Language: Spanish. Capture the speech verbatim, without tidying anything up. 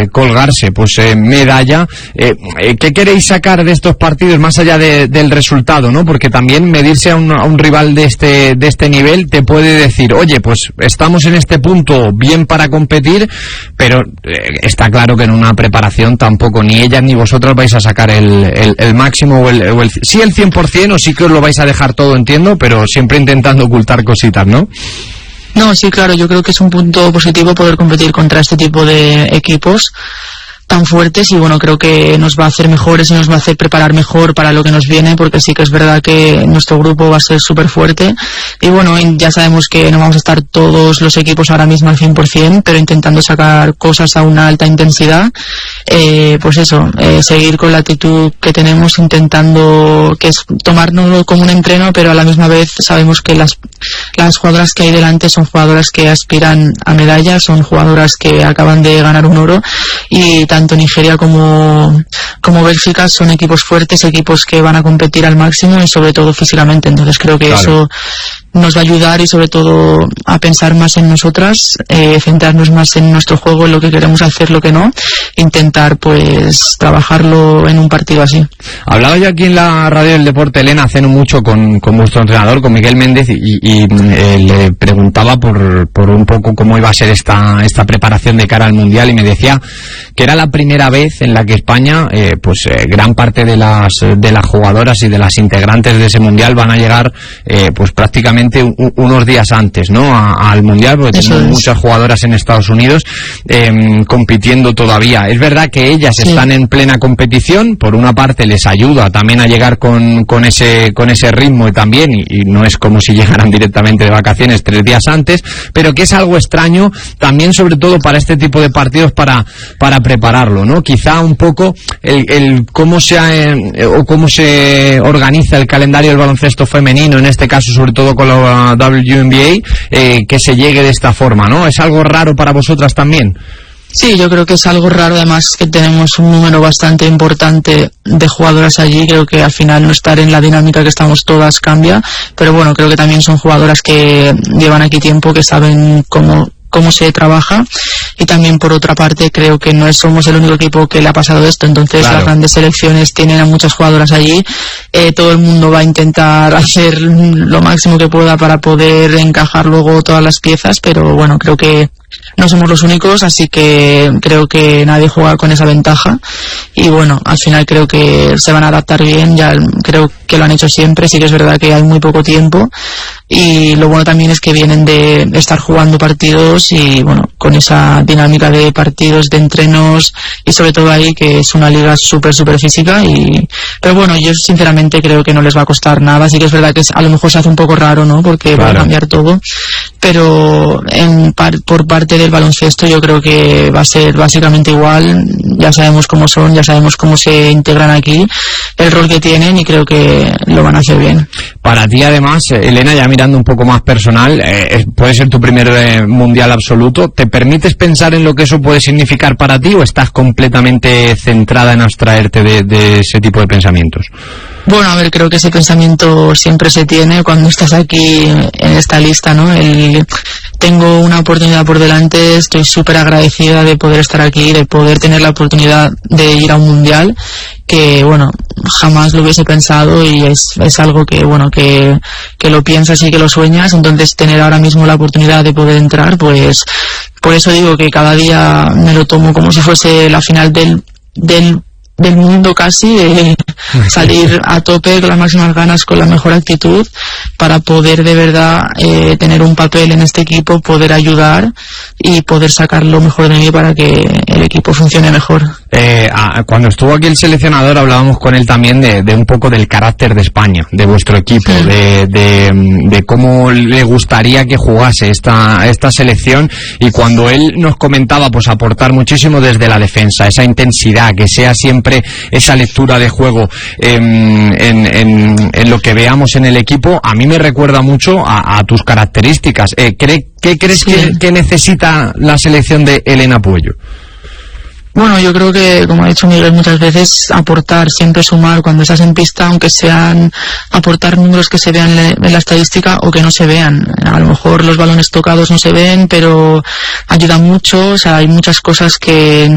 colgarse pues eh, medalla. Eh, eh, ¿Qué queréis sacar de estos partidos más allá de, del resultado, ¿no? Porque también medirse a un, a un rival de este de este nivel te puede decir, oye, pues estamos en este punto bien para competir, pero eh, está claro que en una preparación tampoco ni ellas ni vosotros vais a sacar el, el, el máximo o el, o el sí el cien por ciento, o sí que os lo vais a dejar todo, entiendo, pero siempre intentando ocultar cositas, ¿no? No, sí, claro, yo creo que es un punto positivo poder competir contra este tipo de equipos tan fuertes, y bueno, creo que nos va a hacer mejores y nos va a hacer preparar mejor para lo que nos viene, porque sí que es verdad que nuestro grupo va a ser súper fuerte, y bueno, ya sabemos que no vamos a estar todos los equipos ahora mismo al cien por ciento, pero intentando sacar cosas a una alta intensidad, eh, pues eso, eh, seguir con la actitud que tenemos, intentando que es tomárnoslo como un entreno, pero a la misma vez sabemos que las, las jugadoras que hay delante son jugadoras que aspiran a medallas, son jugadoras que acaban de ganar un oro, y tanto Nigeria como, como Bélgica son equipos fuertes, equipos que van a competir al máximo y sobre todo físicamente. Entonces creo que claro, eso nos va a ayudar, y sobre todo a pensar más en nosotras, eh, centrarnos más en nuestro juego, en lo que queremos hacer, lo que no, intentar pues trabajarlo en un partido así. Hablaba yo aquí en la radio del deporte, Elena, hace no mucho con, con vuestro entrenador, con Miguel Méndez, y, y eh, le preguntaba por, por un poco cómo iba a ser esta, esta preparación de cara al Mundial, y me decía que era la primera vez en la que España, eh, pues eh, gran parte de las de las jugadoras y de las integrantes de ese Mundial van a llegar eh, pues prácticamente un, unos días antes, ¿no? A, al Mundial, porque Eso tenemos es. muchas jugadoras en Estados Unidos eh, compitiendo todavía. Es verdad que ellas sí. están en plena competición, por una parte les ayuda también a llegar con, con ese con ese ritmo y también, y, y no es como si llegaran directamente de vacaciones tres días antes, pero que es algo extraño también, sobre todo para este tipo de partidos, para, para prepararlo, ¿no? Quizá un poco el, el cómo se eh, o cómo se organiza el calendario del baloncesto femenino, en este caso sobre todo con la W N B A, eh, que se llegue de esta forma, ¿no? ¿Es algo raro para vosotras también? Sí, yo creo que es algo raro, además que tenemos un número bastante importante de jugadoras allí. Creo que al final no estar en la dinámica que estamos todas cambia, pero bueno, creo que también son jugadoras que llevan aquí tiempo, que saben cómo cómo se trabaja, y también por otra parte creo que no somos el único equipo que le ha pasado esto, entonces claro, las grandes selecciones tienen a muchas jugadoras allí, eh, todo el mundo va a intentar hacer lo máximo que pueda para poder encajar luego todas las piezas, pero bueno, creo que no somos los únicos, así que creo que nadie juega con esa ventaja, y bueno, al final creo que se van a adaptar bien, ya creo que lo han hecho siempre. Sí que es verdad que hay muy poco tiempo, y lo bueno también es que vienen de estar jugando partidos, y bueno, con esa dinámica de partidos, de entrenos, y sobre todo ahí que es una liga súper súper física, y pero bueno, yo sinceramente creo que no les va a costar nada. Sí que es verdad que es, a lo mejor se hace un poco raro, ¿no? Porque claro, va a cambiar todo, pero en par, por parte del baloncesto yo creo que va a ser básicamente igual. Ya sabemos cómo son, ya sabemos cómo se integran aquí, el rol que tienen, y creo que lo van a hacer bien. Para ti, además, Elena, ya mirando un poco más personal, eh, puede ser tu primer eh, mundial absoluto. ¿Te permites pensar en lo que eso puede significar para ti, o estás completamente centrada en abstraerte de, de ese tipo de pensamientos? Bueno, a ver, creo que ese pensamiento siempre se tiene cuando estás aquí en esta lista, ¿no? El, tengo una oportunidad por delante, estoy súper agradecida de poder estar aquí, de poder tener la oportunidad de ir a un mundial, que bueno, jamás lo hubiese pensado, y es, es algo que bueno, que, que lo piensas y que lo sueñas. Entonces tener ahora mismo la oportunidad de poder entrar, pues por eso digo que cada día me lo tomo como si fuese la final del, del del mundo casi, de salir a tope con las máximas ganas, con la mejor actitud, para poder de verdad eh, tener un papel en este equipo, poder ayudar y poder sacar lo mejor de mí para que el equipo funcione mejor. Eh, cuando estuvo aquí el seleccionador hablábamos con él también de, de un poco del carácter de España, de vuestro equipo, sí. de, de, de cómo le gustaría que jugase esta, esta selección, y cuando él nos comentaba pues aportar muchísimo desde la defensa, esa intensidad, que sea siempre esa lectura de juego eh, en, en, en lo que veamos en el equipo, a mí me recuerda mucho a, a tus características. Eh, ¿cree, ¿Qué crees sí. que, que necesita la selección de Elena Puello? Bueno, yo creo que, como ha dicho Miguel muchas veces, aportar, siempre sumar cuando estás en pista, aunque sean aportar números que se vean en la estadística o que no se vean. A lo mejor los balones tocados no se ven, pero ayuda mucho. O sea, hay muchas cosas que